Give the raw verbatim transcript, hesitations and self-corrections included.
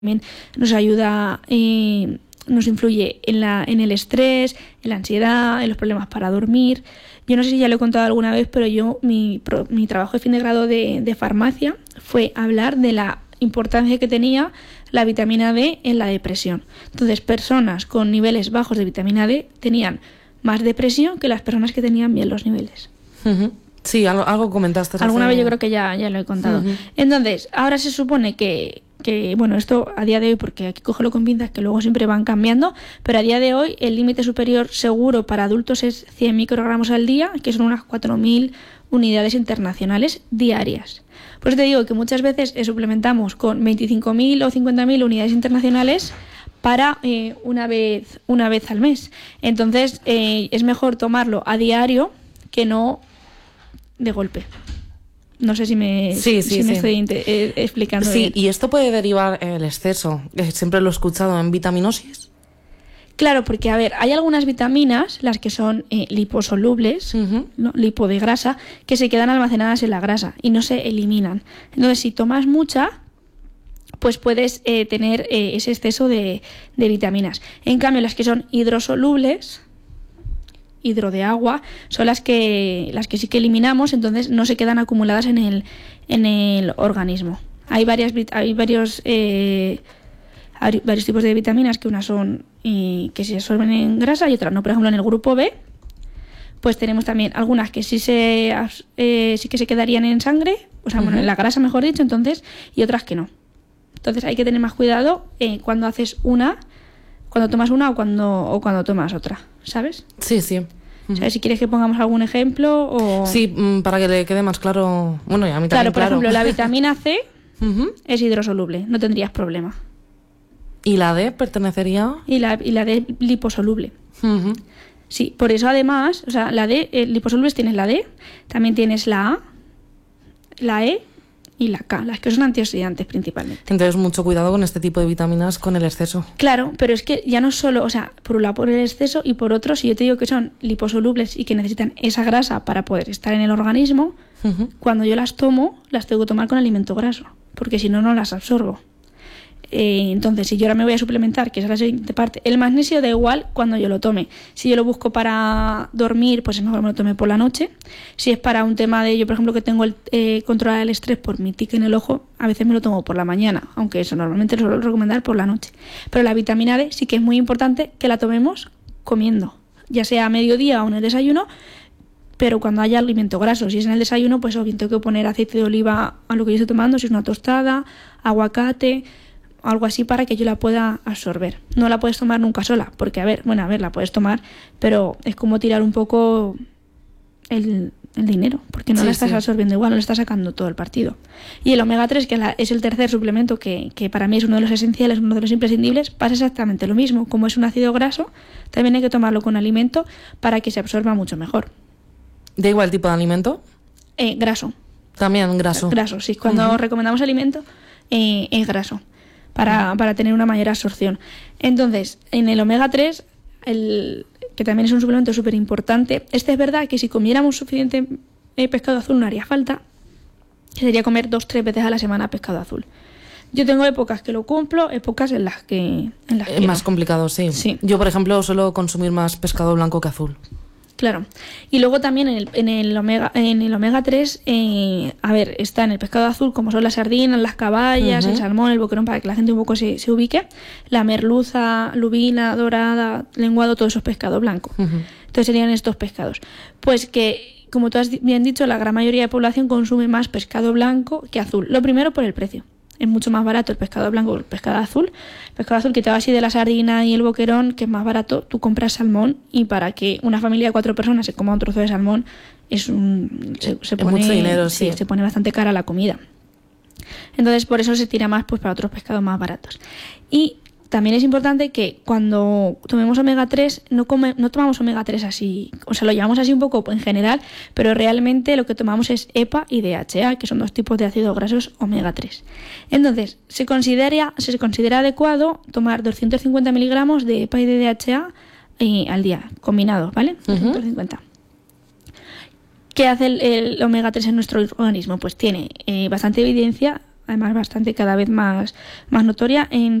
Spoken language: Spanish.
también nos ayuda, eh, nos influye en, la, en el estrés, en la ansiedad, en los problemas para dormir. Yo no sé si ya lo he contado alguna vez, pero yo mi, pro, mi trabajo de fin de grado de, de farmacia fue hablar de la importancia que tenía la vitamina D en la depresión. Entonces, personas con niveles bajos de vitamina D tenían más depresión que las personas que tenían bien los niveles. Uh-huh. Sí, algo, algo comentaste. Alguna hace... vez yo creo que ya, ya lo he contado. Uh-huh. Entonces, ahora se supone que, que, bueno, esto a día de hoy, porque aquí cógelo con pinzas que luego siempre van cambiando, pero a día de hoy el límite superior seguro para adultos es cien microgramos al día, que son unas cuatro mil unidades internacionales diarias. Por eso te digo que muchas veces eh, suplementamos con veinticinco mil o cincuenta mil unidades internacionales para eh, una vez una vez al mes. Entonces eh, es mejor tomarlo a diario que no de golpe. No sé si me, sí, sí, si me sí. estoy eh, explicando Sí, bien. y esto puede derivar el exceso, eh, siempre lo he escuchado, en vitaminosis. Claro, porque a ver, hay algunas vitaminas, las que son eh, liposolubles, uh-huh. ¿no? Lipo de grasa, que se quedan almacenadas en la grasa y no se eliminan. Entonces, si tomas mucha, pues puedes eh, tener eh, ese exceso de, de vitaminas. En cambio, las que son hidrosolubles, hidro de agua, son las que las que sí que eliminamos, entonces no se quedan acumuladas en el en el organismo. Hay varias hay varios eh, hay varios tipos de vitaminas, que unas son eh, que se absorben en grasa y otras no. Por ejemplo, en el grupo B, pues tenemos también algunas que sí se eh, sí que se quedarían en sangre, o sea, uh-huh. bueno, en la grasa, mejor dicho, entonces, y otras que no. Entonces hay que tener más cuidado eh, cuando haces una, cuando tomas una o cuando o cuando tomas otra, ¿sabes? Sí, sí. Uh-huh. ¿Sabes? Si quieres que pongamos algún ejemplo o... Sí, para que le quede más claro. Bueno, y a mí también, claro. Por claro. ejemplo, la vitamina C uh-huh. es hidrosoluble, no tendrías problema. ¿Y la D pertenecería? Y la, y la D liposoluble. Uh-huh. Sí, por eso además, o sea, la D, eh, liposolubles tienes la D, también tienes la A, la E y la K, las que son antioxidantes principalmente. Entonces, mucho cuidado con este tipo de vitaminas, con el exceso. Claro, pero es que ya no solo, o sea, por un lado por el exceso y por otro, si yo te digo que son liposolubles y que necesitan esa grasa para poder estar en el organismo, uh-huh. cuando yo las tomo, las tengo que tomar con alimento graso, porque si no, no las absorbo. Eh, entonces, si yo ahora me voy a suplementar, que es la siguiente parte, el magnesio da igual cuando yo lo tome. Si yo lo busco para dormir, pues es mejor que me lo tome por la noche. Si es para un tema de, yo por ejemplo que tengo el eh, controlar el estrés por mi tic en el ojo, a veces me lo tomo por la mañana, aunque eso normalmente lo suelo recomendar por la noche. Pero la vitamina D sí que es muy importante que la tomemos comiendo, ya sea a mediodía o en el desayuno, pero cuando haya alimento graso. Si es en el desayuno, pues o bien tengo que poner aceite de oliva a lo que yo estoy tomando, si es una tostada, aguacate, algo así para que yo la pueda absorber. No la puedes tomar nunca sola, porque a ver, bueno, a ver, la puedes tomar, pero es como tirar un poco el, el dinero, porque no sí, la estás sí. absorbiendo igual, no le estás sacando todo el partido. Y el omega tres, que es, la, es el tercer suplemento que, que para mí es uno de los esenciales, uno de los imprescindibles, pasa exactamente lo mismo. Como es un ácido graso, también hay que tomarlo con alimento para que se absorba mucho mejor. ¿Da igual el tipo de alimento? Eh, graso. También graso. Graso, sí. Cuando uh-huh. recomendamos alimento, eh, es graso. Para, para tener una mayor absorción. Entonces, en el omega tres, el, que también es un suplemento súper importante, este es verdad que si comiéramos suficiente eh, pescado azul no haría falta, que sería comer dos tres veces a la semana pescado azul. Yo tengo épocas que lo cumplo, épocas en las que... En las es que más no. complicado, sí. sí. Yo, por ejemplo, suelo consumir más pescado blanco que azul. Claro. Y luego también en el, en el omega en el omega tres, eh, a ver, está en el pescado azul, como son las sardinas, las caballas, uh-huh. el salmón, el boquerón, para que la gente un poco se, se ubique, la merluza, lubina, dorada, lenguado, todos esos pescados blancos. Uh-huh. Entonces serían estos pescados. Pues que, como tú has bien dicho, la gran mayoría de población consume más pescado blanco que azul. Lo primero por el precio. Es mucho más barato el pescado blanco que el pescado azul. El pescado azul, que te va así de la sardina y el boquerón, que es más barato, tú compras salmón, y para que una familia de cuatro personas se coma un trozo de salmón es un se, se pone mucho dinero, sí. sí, se pone bastante cara la comida. Entonces por eso se tira más pues para otros pescados más baratos. Y también es importante que cuando tomemos omega tres no, come, no tomamos omega tres así, o sea, lo llamamos así un poco en general, pero realmente lo que tomamos es E P A y D H A, que son dos tipos de ácidos grasos omega tres. Entonces, se considera, se considera adecuado tomar doscientos cincuenta miligramos de E P A y de D H A eh, al día, combinados, ¿vale? Uh-huh. doscientos cincuenta. ¿Qué hace el, el omega tres en nuestro organismo? Pues tiene eh, bastante evidencia además bastante cada vez más, más notoria en